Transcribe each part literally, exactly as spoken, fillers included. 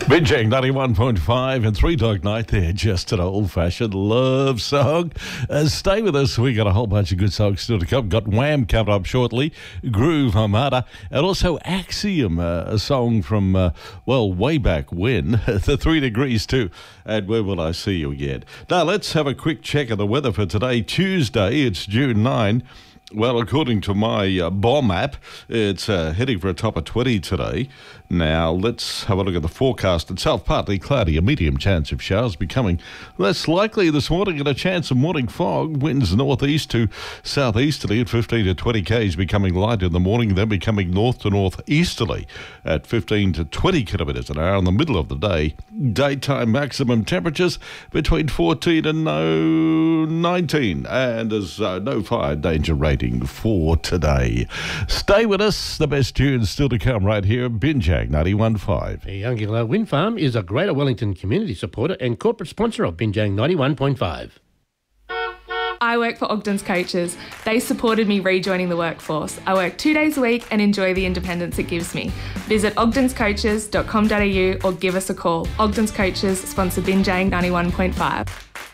Binjang ninety-one point five and Three Dog Night there, just an old-fashioned love song. Uh, stay with us. We got a whole bunch of good songs still to come. Got Wham coming up shortly, Groove Armada, and also Axiom, uh, a song from, uh, well, way back when, the Three Degrees too. And Where Will I See You Again? Now, let's have a quick check of the weather for today, Tuesday. It's June ninth. Well, according to my uh, bomb app, it's uh, heading for a top of twenty today. Now, let's have a look at the forecast itself. Partly cloudy, a medium chance of showers becoming less likely this morning, and a chance of morning fog. Winds northeast to southeasterly at fifteen to twenty k's, becoming light in the morning, then becoming north to northeasterly at fifteen to twenty kilometres an hour in the middle of the day. Daytime maximum temperatures between fourteen and no nineteen, and there's uh, no fire danger rating for today. Stay with us. The best tunes still to come right here. Binjang ninety-one point five. Youngilla Wind Farm is a Greater Wellington community supporter and corporate sponsor of Binjang ninety-one point five. I work for Ogden's Coaches. They supported me rejoining the workforce. I work two days a week and enjoy the independence it gives me. Visit ogdens coaches dot com dot a u or give us a call. Ogden's Coaches sponsor Binjang ninety-one point five.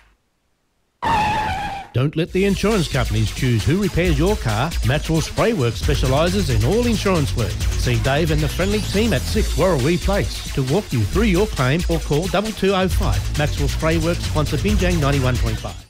Don't let the insurance companies choose who repairs your car. Maxwell Spray Works specialises in all insurance work. See Dave and the friendly team at six Warrawee Place to walk you through your claim, or call double two oh five. Maxwell Spray Works sponsor Binjang ninety-one point five.